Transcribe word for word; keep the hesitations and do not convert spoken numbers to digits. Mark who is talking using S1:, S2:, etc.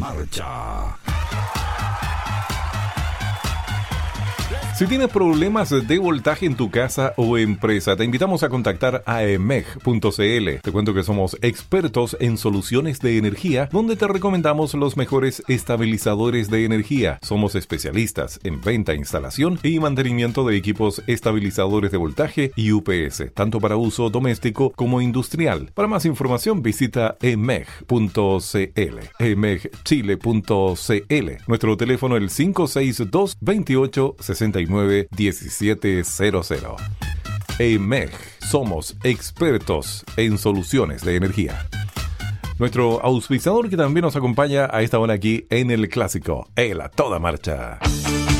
S1: marcha. Si tienes problemas de voltaje en tu casa o empresa, te invitamos a contactar a E M E G punto C L. Te cuento que somos expertos en soluciones de energía, donde te recomendamos los mejores estabilizadores de energía. Somos especialistas en venta, instalación y mantenimiento de equipos estabilizadores de voltaje y U P S, tanto para uso doméstico como industrial. Para más información, visita E M E G punto C L, E M E G Chile punto C L. Nuestro teléfono es el cinco seis dos, veintiocho, sesenta y nueve, diecisiete cero cero. E M E G, somos expertos en soluciones de energía. Nuestro auspiciador que también nos acompaña a esta hora aquí en el Clásico, el A Toda Marcha.